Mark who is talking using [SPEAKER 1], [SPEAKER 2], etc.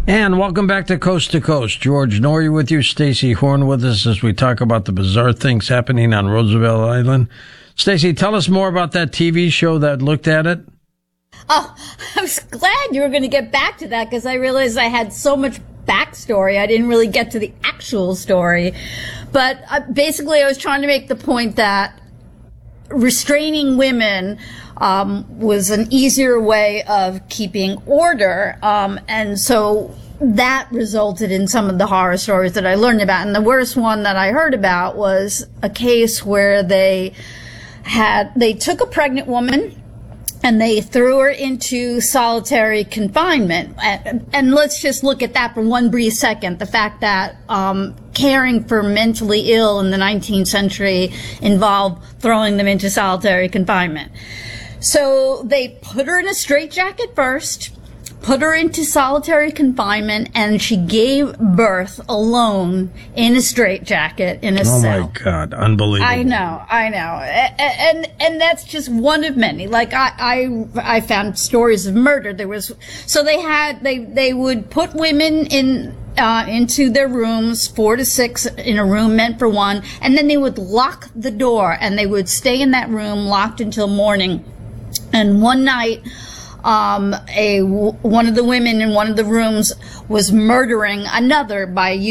[SPEAKER 1] And welcome back to Coast. George Noory with you, Stacey Horn with us as we talk about the bizarre things happening on Roosevelt Island. Stacey, tell us more about that TV show that looked at it.
[SPEAKER 2] Oh, I was glad you were going to get back to that because I realized I had so much backstory. I didn't really get to the actual story. But basically, I was trying to make the point that restraining women was an easier way of keeping order. And so that resulted in some of the horror stories that I learned about. And the worst one that I heard about was a case where they took a pregnant woman and they threw her into solitary confinement. And let's just look at that for one brief second. The fact that caring for mentally ill in the 19th century involved throwing them into solitary confinement. So they put her in a straitjacket first, put her into solitary confinement, and she gave birth alone in a straitjacket in a cell.
[SPEAKER 1] Oh my God, unbelievable.
[SPEAKER 2] I know. And that's just one of many. Like I found stories of murder. They would put women into their rooms, 4 to 6 in a room meant for one, and then they would lock the door and they would stay in that room locked until morning. And one night, one of the women in one of the rooms was murdering another by